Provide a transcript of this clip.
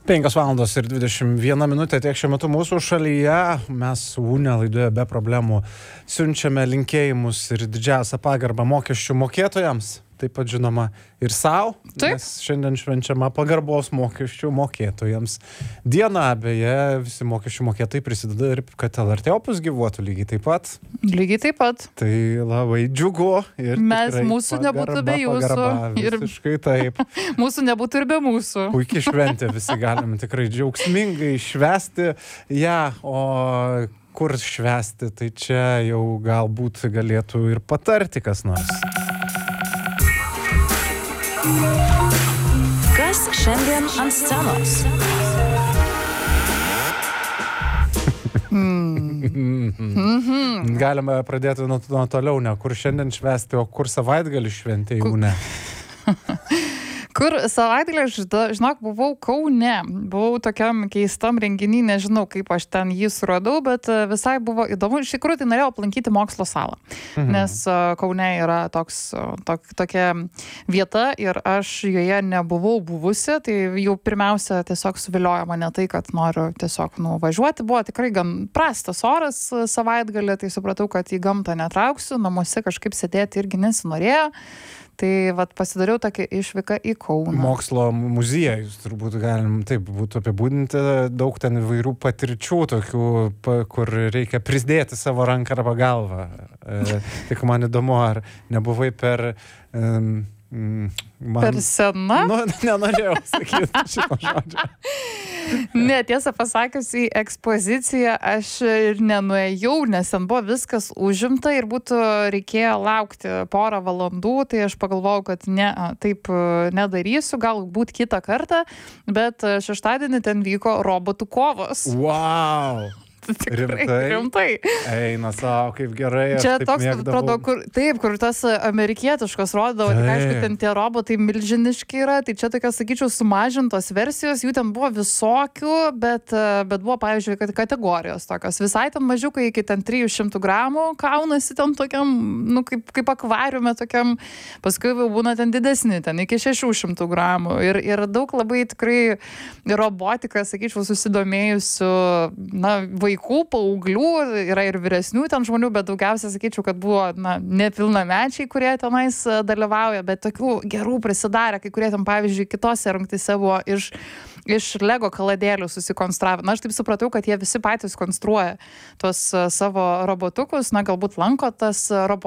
5:21 tiek šiuo metu mūsų šalyje. Mes UNE laidoje be problemų siunčiame linkėjimus ir didžiausią pagarbą mokesčių mokėtojams. Taip pat žinoma ir savo, nes šiandien švenčiama pagarbos mokesčių mokėtojams diena. Beje, visi mokesčių mokėtojai prisideda ir kad LRT Opus gyvuotų lygiai taip pat. Lygiai taip pat. Tai labai džiugu. Ir mūsų nebūtų be jūsų. Visiškai taip. Mūsų nebūtų ir be mūsų. Puikiai šventė, visi galime tikrai džiaugsmingai švęsti ją, o kur švęsti, tai čia jau galbūt galėtų ir patarti kas nors. Kas šiandien ant scenos? Galime pradėti nuo toliau, ne kur šiandien švęsti, o kur savaitgalį šventė UNE. Kur savaitgalį, žinok, buvau Kaune. Buvau tokiam keistam renginį, nežinau, kaip aš ten jį suradau, bet visai buvo įdomu. Iš tikrųjų, tai norėjau aplankyti mokslo salą, nes Kaune yra tokia vieta ir aš joje nebuvau buvusi, tai jau pirmiausia tiesiog suviliojo mane tai, kad noriu tiesiog nuvažiuoti. Buvo tikrai gan prastas oras savaitgalį, tai supratau, kad į gamtą netrauksiu, namuose kažkaip sėdėti irgi nesinorėjo. Tai vat pasidariau tokią išvyką į Kauną. Mokslo muziejus, turbūt galim taip būtų apibūdinti, daug ten įvairių patirčių tokių, kur reikia prisidėti savo ranką arba galvą. Tik man įdomu, ar nebuvai per sena? Nu, nenorėjau sakyti šito žodžio. Ne, tiesą pasakius, į ekspoziciją aš ir nenuėjau, nes ten buvo viskas užimta ir būtų reikėjo laukti porą valandų, tai aš pagalvojau, kad taip nedarysiu, galbūt kitą kartą, bet šeštadienį ten vyko robotų kovos. Wow! Rimtai. Eina savo, kaip gerai. Čia toks, atrodo, kur tas amerikietiškos rodavo, tik aišku, ten tie robotai milžiniški yra, tai čia tokios, sakyčiau, sumažintos versijos, jų ten buvo visokių, bet buvo, pavyzdžiui, kategorijos tokios. Visai ten mažiukai iki ten 300 gramų kaunasi ten tokiam, nu, kaip akvariume tokiam, paskui jau būna ten didesni, ten iki 600 gramų. Ir daug labai tikrai robotika, sakyčiau, susidomėjusių, na, vaikų, paauglių, yra ir vyresnių ten žmonių, bet daugiausia sakyčiau, kad buvo nepilnamečiai, kurie tenais dalyvauja, bet tokių gerų prisidarė, kai kurie ten, pavyzdžiui, kitose rungtyse buvo iš Lego kaladėlių susikonstravę. Na, aš taip supratau, kad jie visi patys konstruoja tuos savo robotukus, na, galbūt lanko tas robotikas